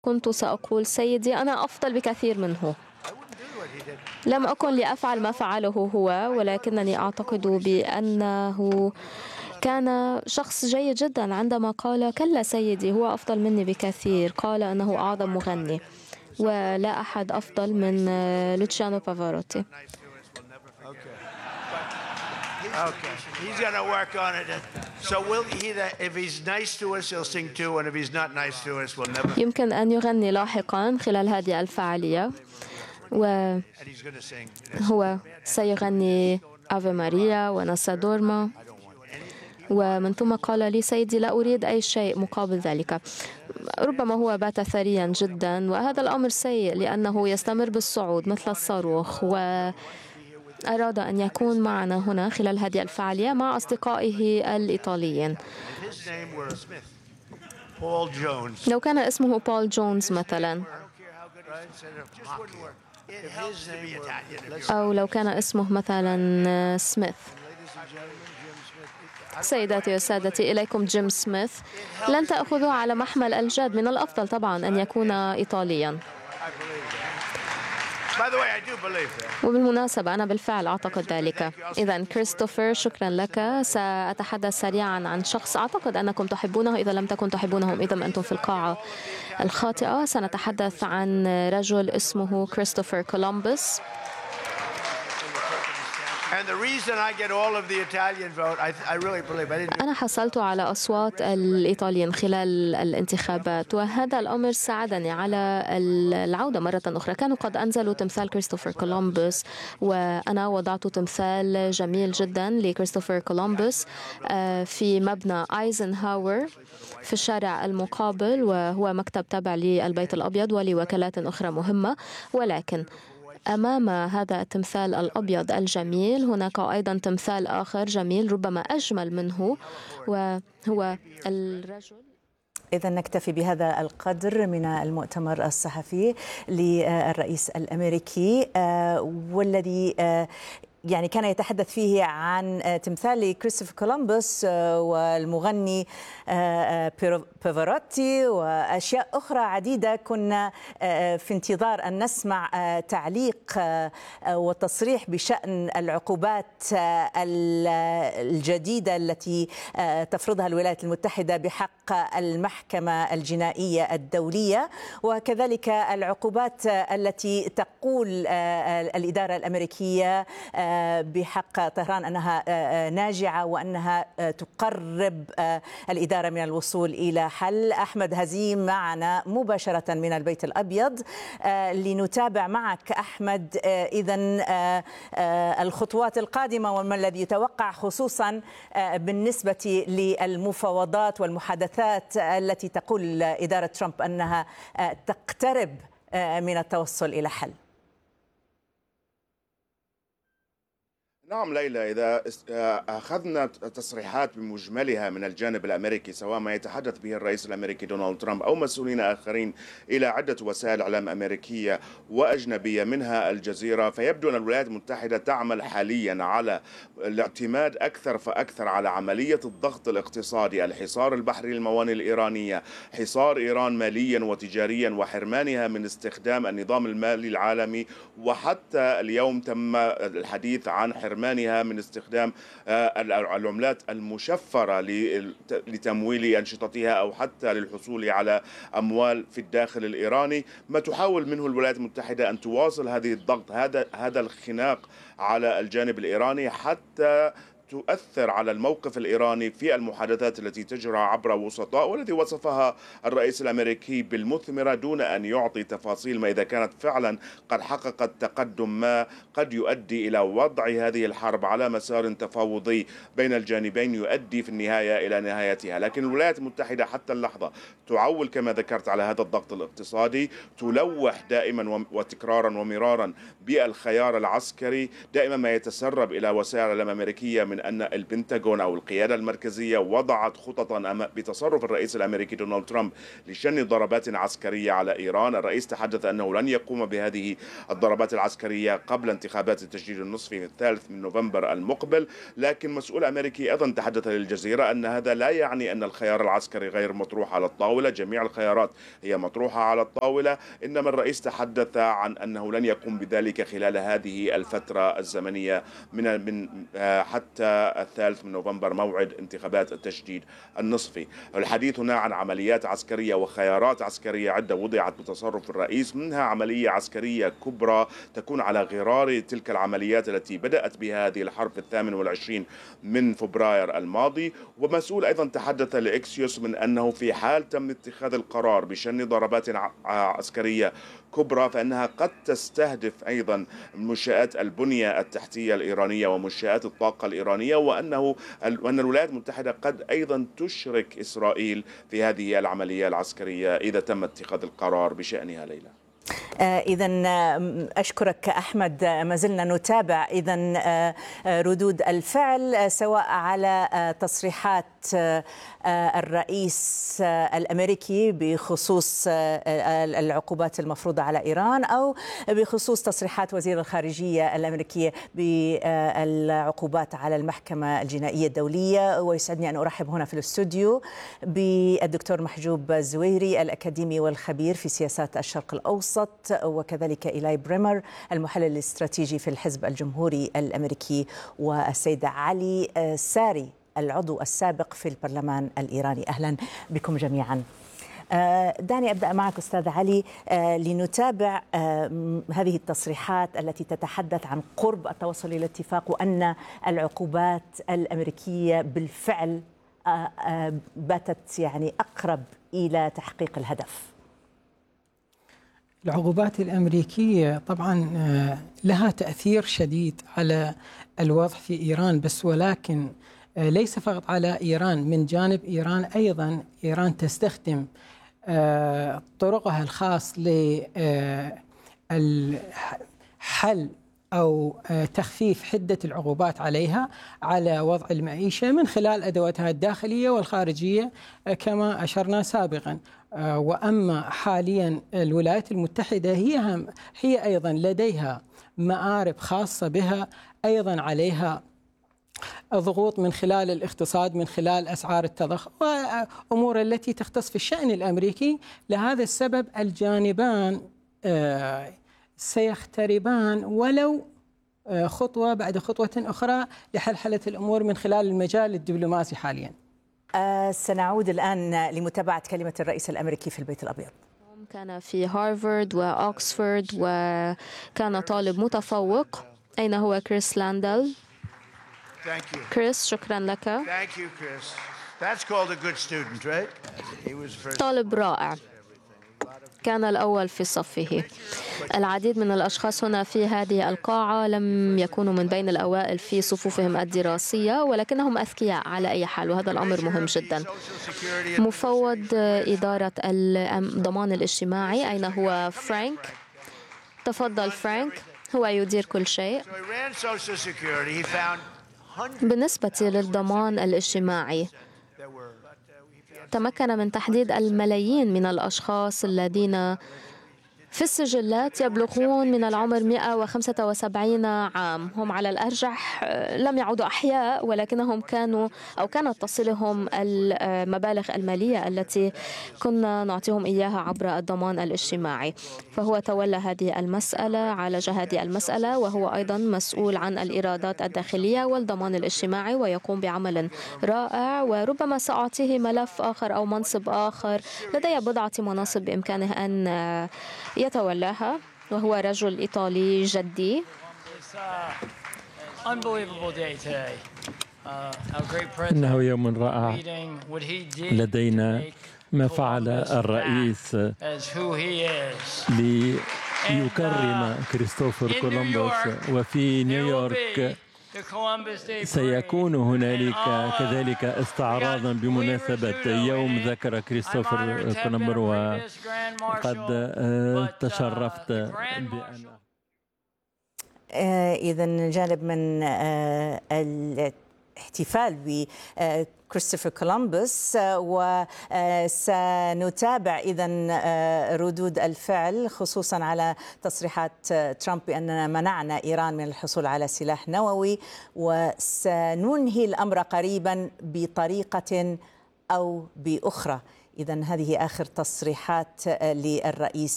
كنت سأقول سيدي أنا أفضل بكثير منه. لم أكن لأفعل ما فعله هو، ولكنني أعتقد بأنه كان شخص جيد جدا عندما قال كلا سيدي هو أفضل مني بكثير. قال أنه أعظم مغني ولا أحد أفضل من لوتشيانو بافاروتي. Okay, he's going to work on it. So if he's nice to us, he'll sing too, and if he's not nice to us, we'll never. يمكن أن يغني لاحقا خلال هذه الفعالية، وهو سيغني آفي ماريا وناسا دورما، ومن ثم قال لي سيدي لا أريد أي شيء مقابل ذلك. ربما هو بات ثريا جدا، وهذا الأمر سيء لأنه يستمر بالصعود مثل الصاروخ، وأراد أن يكون معنا هنا خلال هذه الفعالية مع أصدقائه الإيطاليين. لو كان اسمه بول جونز مثلا، أو لو كان اسمه مثلا سميث. سيداتي وسادتي، إليكم جيم سميث. لن تأخذوا على محمل الجد، من الأفضل طبعا أن يكون إيطاليا. وبالمناسبة أنا بالفعل أعتقد ذلك. إذا كريستوفر، شكرا لك. سأتحدث سريعا عن شخص أعتقد أنكم تحبونه، إذا لم تكن تحبونهم إذا أنتم في القاعة الخاطئة. سنتحدث عن رجل اسمه كريستوفر كولومبوس. أنا حصلت على أصوات الإيطاليين خلال الانتخابات، وهذا الأمر ساعدني على العودة مرة أخرى. كانوا قد أنزلوا تمثال كريستوفر كولومبوس، وأنا وضعت تمثال جميل جدا لكريستوفر كولومبوس في مبنى آيزنهاور في الشارع المقابل، وهو مكتب تابع للبيت الأبيض ولوكالات أخرى مهمة. ولكن أمام هذا التمثال الأبيض الجميل هناك أيضا تمثال آخر جميل ربما أجمل منه، وهو الرجل. إذا نكتفي بهذا القدر من المؤتمر الصحفي للرئيس الأمريكي، والذي يعني كان يتحدث فيه عن تمثال كريستوفر كولومبوس والمغني بافاروتي وأشياء أخرى عديدة. كنا في انتظار أن نسمع تعليق وتصريح بشأن العقوبات الجديدة التي تفرضها الولايات المتحدة بحق المحكمة الجنائية الدولية، وكذلك العقوبات التي تقول الإدارة الأمريكية بحق طهران أنها ناجعة وأنها تقرب الإدارة من الوصول إلى حل. أحمد هزيم معنا مباشرة من البيت الأبيض لنتابع معك. أحمد، إذن الخطوات القادمة وما الذي يتوقع خصوصا بالنسبة للمفاوضات والمحادثات التي تقول إدارة ترامب أنها تقترب من التوصل إلى حل؟ نعم ليلى، إذا أخذنا تصريحات بمجملها من الجانب الأمريكي، سواء ما يتحدث به الرئيس الأمريكي دونالد ترامب أو مسؤولين آخرين إلى عدة وسائل إعلام أمريكية وأجنبية منها الجزيرة، فيبدو أن الولايات المتحدة تعمل حاليا على الاعتماد أكثر فأكثر على عملية الضغط الاقتصادي، الحصار البحري للموانئ الإيرانية، حصار إيران ماليا وتجاريا وحرمانها من استخدام النظام المالي العالمي، وحتى اليوم تم الحديث عن حرمانها من استخدام العملات المشفرة لتمويل أنشطتها أو حتى للحصول على أموال في الداخل الإيراني. ما تحاول منه الولايات المتحدة أن تواصل هذه الضغط، هذا الخناق على الجانب الإيراني حتى تؤثر على الموقف الإيراني في المحادثات التي تجرى عبر وسطاء، والذي وصفها الرئيس الأمريكي بالمثمرة دون أن يعطي تفاصيل ما إذا كانت فعلا قد حققت تقدم ما قد يؤدي إلى وضع هذه الحرب على مسار تفاوضي بين الجانبين يؤدي في النهاية إلى نهايتها. لكن الولايات المتحدة حتى اللحظة تعول كما ذكرت على هذا الضغط الاقتصادي، تلوح دائما وتكرارا ومرارا بالخيار العسكري، دائما ما يتسرب إلى وسائل الإعلام الأمريكية من من أن البنتاغون أو القيادة المركزية وضعت خططا بتصرف الرئيس الأمريكي دونالد ترامب لشن ضربات عسكرية على إيران. الرئيس تحدث أنه لن يقوم بهذه الضربات العسكرية قبل انتخابات التجديد النصفي الثالث من نوفمبر المقبل، لكن مسؤول أمريكي أيضا تحدث للجزيرة أن هذا لا يعني أن الخيار العسكري غير مطروح على الطاولة. جميع الخيارات هي مطروحة على الطاولة، إنما الرئيس تحدث عن أنه لن يقوم بذلك خلال هذه الفترة الزمنية من حتى الثالث من نوفمبر موعد انتخابات التجديد النصفي. الحديث هنا عن عمليات عسكرية وخيارات عسكرية عدة وضعت بتصرف الرئيس، منها عملية عسكرية كبرى تكون على غرار تلك العمليات التي بدأت بها هذه الحرب في 28 من فبراير الماضي. ومسؤول أيضا تحدث لإكسيوس من أنه في حال تم اتخاذ القرار بشن ضربات عسكرية كبرى فإنها قد تستهدف أيضا منشآت البنية التحتية الإيرانية ومنشآت الطاقة الإيرانية، وأن الولايات المتحدة قد أيضا تشرك إسرائيل في هذه العملية العسكرية إذا تم اتخاذ القرار بشأنها. ليلى، إذا أشكرك أحمد. ما زلنا نتابع إذا ردود الفعل سواء على تصريحات الرئيس الأمريكي بخصوص العقوبات المفروضة على إيران أو بخصوص تصريحات وزير الخارجية الأمريكية بالعقوبات على المحكمة الجنائية الدولية. ويسعدني أن أرحب هنا في الاستوديو بالدكتور محجوب الزويري الأكاديمي والخبير في سياسات الشرق الأوسط، وكذلك إيلاي بريمر المحلل الاستراتيجي في الحزب الجمهوري الأمريكي، والسيد علي ساري العضو السابق في البرلمان الإيراني. أهلا بكم جميعا. دعني أبدأ معك أستاذ علي لنتابع هذه التصريحات التي تتحدث عن قرب التوصل إلى اتفاق وأن العقوبات الأمريكية بالفعل باتت يعني أقرب إلى تحقيق الهدف. العقوبات الأمريكية طبعا لها تأثير شديد على الوضع في إيران، بس ولكن ليس فقط على إيران. من جانب إيران أيضا إيران تستخدم طرقها الخاص لحل أو تخفيف حدة العقوبات عليها على وضع المعيشة من خلال أدواتها الداخلية والخارجية كما أشرنا سابقا. وأما حاليا الولايات المتحدة هي أيضا لديها مآرب خاصة بها، أيضا عليها ضغوط من خلال الاقتصاد، من خلال أسعار التضخم وأمور التي تختص في الشأن الأمريكي. لهذا السبب الجانبان سيقتربان ولو خطوة بعد خطوة أخرى لحلحلة الأمور من خلال المجال الدبلوماسي حاليا. سنعود الآن لمتابعة كلمة الرئيس الأمريكي في البيت الأبيض. كان في هارفارد وأكسفورد وكان طالب متفوق. أين هو كريس لاندل؟ كريس، شكرا لك. طالب رائع، كان الأول في صفه. العديد من الأشخاص هنا في هذه القاعة لم يكونوا من بين الأوائل في صفوفهم الدراسية، ولكنهم أذكياء على أي حال، وهذا الأمر مهم جدا. مفوض إدارة الضمان الاجتماعي، أين هو فرانك؟ تفضل فرانك، هو يدير كل شيء. بالنسبة للضمان الاجتماعي تمكن من تحديد الملايين من الأشخاص الذين في السجلات يبلغون من العمر 175 عام. هم على الأرجح لم يعودوا أحياء، ولكنهم كانت تصلهم المبالغ المالية التي كنا نعطيهم إياها عبر الضمان الاجتماعي. فهو تولى هذه المسألة، عالج هذه المسألة، وهو أيضا مسؤول عن الإيرادات الداخلية والضمان الاجتماعي، ويقوم بعمل رائع. وربما سأعطيه ملف آخر أو منصب آخر، لدي بضعة مناصب بإمكانه أن يتولاها، وهو رجل إيطالي جدي. إنه يوم رائع. لدينا ما فعل الرئيس ليكرم كريستوفر كولومبوس، وفي نيويورك سيكون هنالك كذلك استعراضا بمناسبة يوم ذكر كريستوفر كولومبوس، وقد تشرفت بأن إذن جانب من احتفال بكريستوفر كولومبوس، وسنتابع إذن ردود الفعل خصوصا على تصريحات ترامب بأننا منعنا إيران من الحصول على سلاح نووي، وسننهي الأمر قريبا بطريقة أو بأخرى. إذن هذه آخر تصريحات للرئيس